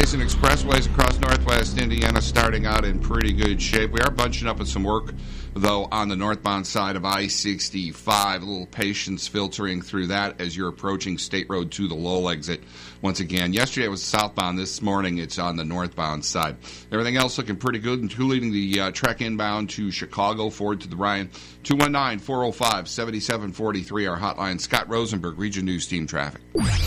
highways and expressways across northwest Indiana starting out in pretty good shape. We are bunching up with some work, though, on the northbound side of I-65. A little patience filtering through that as you're approaching State Road 2, the Lowell exit. Once again, yesterday it was southbound. This morning it's on the northbound side. Everything else looking pretty good. And leading the trek inbound to Chicago, forward to the Ryan. 219-405-7743, our hotline. Scott Rosenberg, Region News Team Traffic.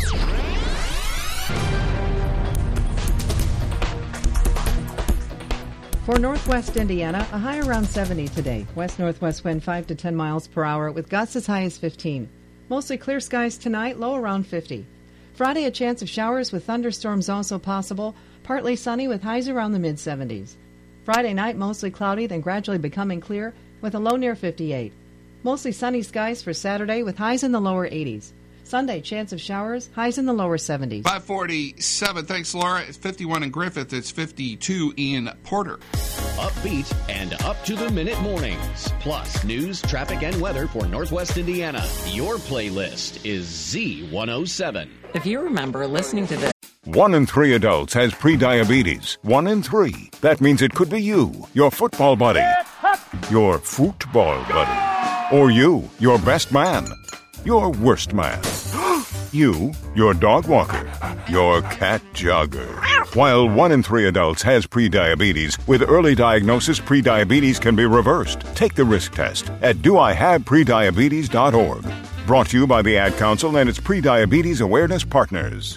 For northwest Indiana, a high around 70 today. West-northwest wind 5 to 10 miles per hour with gusts as high as 15. Mostly clear skies tonight, low around 50. Friday, a chance of showers with thunderstorms also possible. Partly sunny with highs around the mid-70s. Friday night, mostly cloudy, then gradually becoming clear with a low near 58. Mostly sunny skies for Saturday with highs in the lower 80s. Sunday, chance of showers, highs in the lower 70s. 547. Thanks, Laura. It's 51 in Griffith. It's 52 in Porter. Upbeat and up-to-the-minute mornings. Plus, news, traffic, and weather for Northwest Indiana. Your playlist is Z107. If you remember listening to this. 1 in 3 adults has prediabetes. 1 in 3. That means it could be you, your football buddy, your football buddy, or you, your best man, your worst man, you, your dog walker, your cat jogger. While 1 in 3 adults has prediabetes, with early diagnosis, prediabetes can be reversed. Take the risk test at doihaveprediabetes.org. Brought to you by the Ad Council and its prediabetes awareness partners.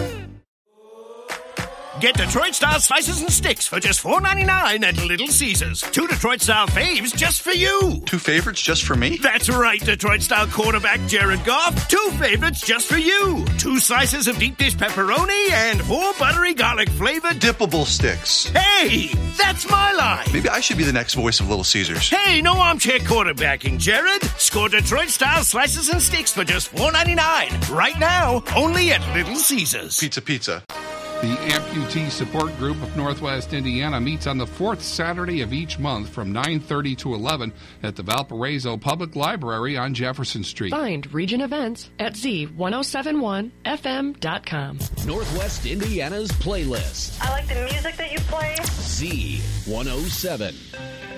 Get Detroit-style slices and sticks for just $4.99 at Little Caesars. 2 Detroit-style faves just for you. 2 favorites just for me? That's right, Detroit-style quarterback Jared Goff. 2 favorites just for you. 2 slices of deep dish pepperoni and 4 buttery garlic-flavored dippable sticks. Hey, that's my line. Maybe I should be the next voice of Little Caesars. Hey, no armchair quarterbacking, Jared. Score Detroit-style slices and sticks for just $4.99. Right now, only at Little Caesars. Pizza. The Amputee Support Group of Northwest Indiana meets on the 4th Saturday of each month from 9:30 to 11 at the Valparaiso Public Library on Jefferson Street. Find region events at Z1071FM.com. Northwest Indiana's playlist. I like the music that you play. Z107.